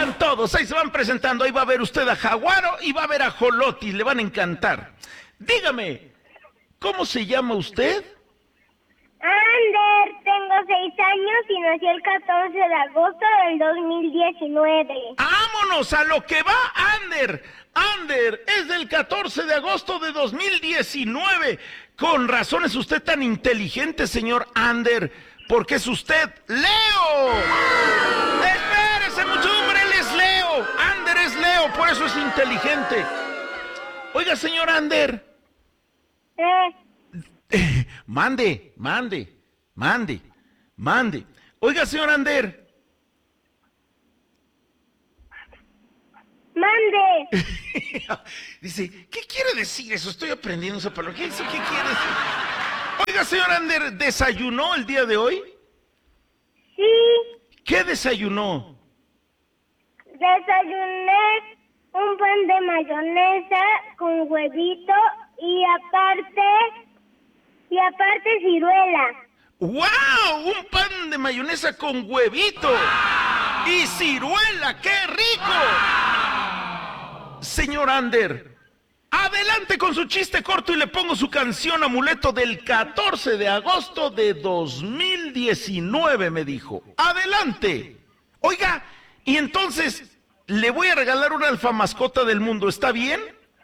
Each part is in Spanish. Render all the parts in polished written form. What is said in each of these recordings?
van todos, ahí se van presentando. Ahí va a ver usted a Jaguaro y va a ver a Joloti, le van a encantar. Dígame, ¿cómo se llama usted? Ander, tengo 6 años y nací el 14 de agosto del 2019. ¡Vámonos a lo que va, Ander! Ander es del 14 de agosto de 2019. Con razón es usted tan inteligente, señor Ander, porque es usted Leo. Espérese, mucho hombre, él es Leo. Ander es Leo, por eso es inteligente. Oiga, señor Ander. Mande. Oiga, señor Ander. Mande. Dice, ¿qué quiere decir eso? Estoy aprendiendo esa palabra. ¿Qué quiere decir? Oiga, señor Ander, ¿desayunó el día de hoy? Sí, ¿Qué desayunó? desayuné un pan de mayonesa con huevito y aparte ciruela. ¡Wow! Un pan de mayonesa con huevito y ciruela. ¡Qué rico! Señor Ander, adelante con su chiste corto y le pongo su canción Amuleto del 14 de agosto de 2019, me dijo. ¡Adelante! Oiga, y entonces le voy a regalar una alfamascota del mundo, ¿está bien?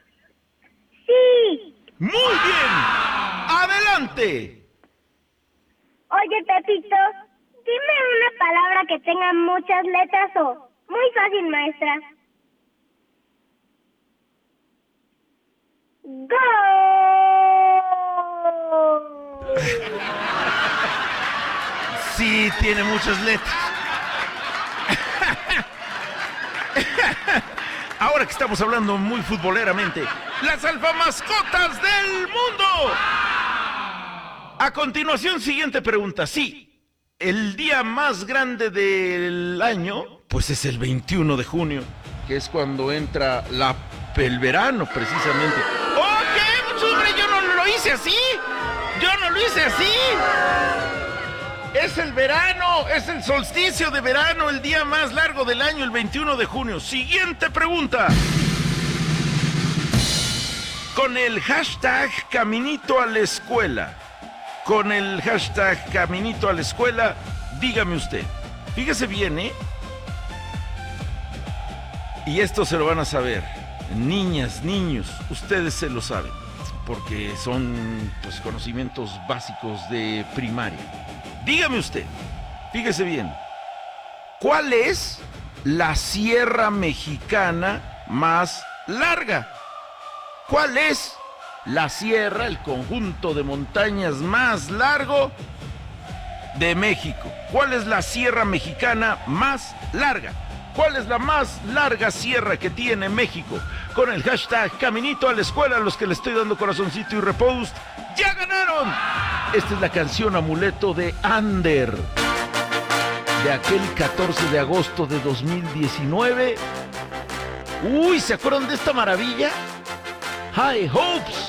Sí. ¡Muy bien! ¡Adelante! Oye, Pepito, dime una palabra que tenga muchas letras o... Muy fácil, maestra. ¡Go! Sí, tiene muchas letras. Ahora que estamos hablando muy futboleramente, las alfamascotas del mundo. A continuación, siguiente pregunta. Sí, el día más grande del año, pues es el 21 de junio, que es cuando entra el verano, precisamente. ¡Oh, qué! Mucho hombre, yo no lo hice así. Es el verano, es el solsticio de verano, el día más largo del año, el 21 de junio. Siguiente pregunta. Con el hashtag Caminito a la Escuela. Dígame usted. Fíjese bien, ¿eh? Y esto se lo van a saber. Niñas, niños, ustedes se lo saben. Porque son, pues, conocimientos básicos de primaria. Dígame usted, fíjese bien, ¿cuál es la sierra mexicana más larga? ¿Cuál es la sierra, el conjunto de montañas más largo de México? ¿Cuál es la sierra mexicana más larga? ¿Cuál es la más larga sierra que tiene México? Con el hashtag Caminito a la Escuela, a los que le estoy dando corazoncito y repost, ¡ya ganaron! Esta es la canción Amuleto de Ander, de aquel 14 de agosto de 2019. Uy, ¿se acuerdan de esta maravilla? High Hopes.